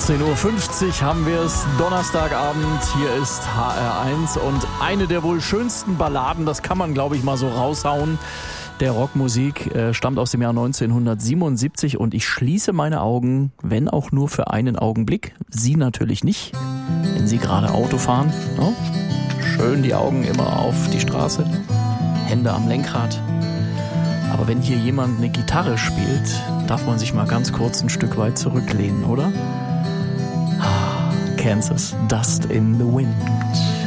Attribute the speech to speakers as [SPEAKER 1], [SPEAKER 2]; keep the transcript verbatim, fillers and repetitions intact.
[SPEAKER 1] achtzehn Uhr fünfzig haben wir es, Donnerstagabend, hier ist H R eins und eine der wohl schönsten Balladen, das kann man glaube ich mal so raushauen, der Rockmusik, äh, stammt aus dem Jahr neunzehnhundertsiebenundsiebzig und ich schließe meine Augen, wenn auch nur für einen Augenblick, Sie natürlich nicht, wenn Sie gerade Auto fahren, no? Schön die Augen immer auf die Straße, Hände am Lenkrad. Aber wenn hier jemand eine Gitarre spielt, darf man sich mal ganz kurz ein Stück weit zurücklehnen, oder? Kansas, Dust in the Wind.